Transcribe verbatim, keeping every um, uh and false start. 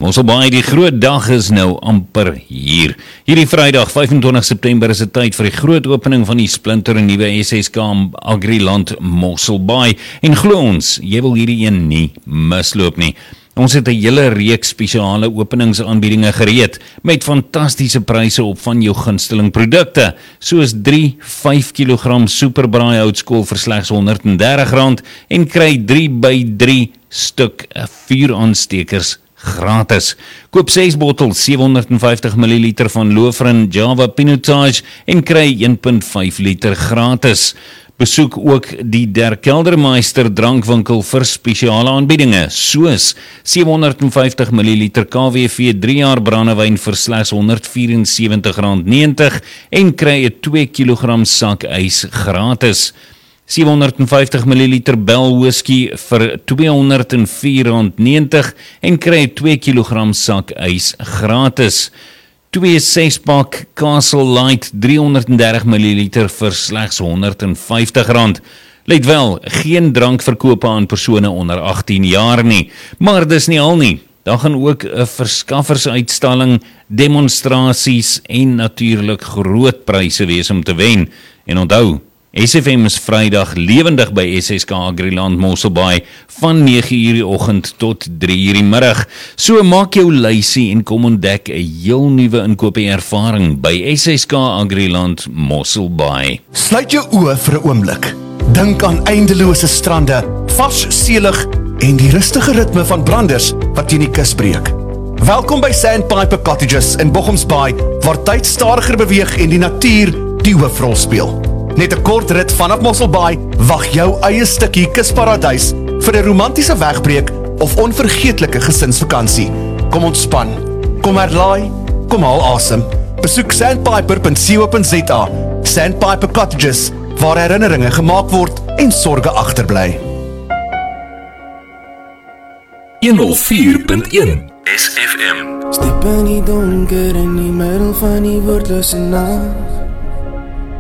Mosselbaai, die groot dag is nou amper hier. Hierdie Vrydag, vyf en twintig September, is dit tyd vir die groot opening van die splinter en nuwe S S K Agriland Mosselbaai. En glo ons, jy wil hierdie een nie misloop nie. Ons het 'n hele reeks spesiale openingsaanbiedinge gereed met fantastiese pryse op van jou gunsteling produkte, soos drie vyf kilogram superbraai houtskool vir slegs honderd en dertig rand en kry drie by drie stuk vuuranstekers gratis. Koop ses bottels sewe honderd vyftig milliliter van Lofrin Java Pinotage en kry een komma vyf liter gratis. Besoek ook die Der Keldermeister drankwinkel vir spesiale aanbiedinge, soos sewe honderd vyftig milliliter K W V drie jaar brandewyn vir slegs honderd vyf en sewentig rand negentig en kry 'n twee kilogram sak ys gratis. sewe honderd vyftig milliliter Bell whisky vir twee honderd vier rand negentig en kry 'n twee kilogram sak ys gratis. twee ses pak Castle Light drie honderd dertig milliliter vir slegs honderd vyftig rand. Let wel, geen drankverkope aan persone onder agttien jaar nie, maar dis nie al nie. Daar gaan ook 'n verskaffersuitstalling, demonstrasies en natuurlik groot pryse wees om te wen. En onthou, S F M is Vrydag lewendig by S S K Agriland Mosselbaai van nege uur die oggend tot drie uur die middag. So maak jou lysie en kom ontdek 'n heel nuwe inkoopie ervaring by S S K Agriland Mosselbaai. Sluit jou oë vir 'n oomblik. Dink aan eindelose strande, vars seelig en die rustige ritme van branders wat teen die kus breek. Welkom by Sandpiper Cottages in Bochumsbaai, waar tyd stadiger beweeg en die natuur die hoofrol speel. Net 'n kort rit vanaf Mosselbaai wag jou eie stukkie kusparadys vir 'n romantiese wegbreek of onvergeetlike gesinsvakansie. Kom ontspan, kom herlaai, kom haal asem. Besoek sandpiper punt co punt za. Sandpiper Cottages, waar herinneringe gemaak word en sorge agterbly. honderd vier punt een S F M. Step in die donker in die middel van die woordlose nag.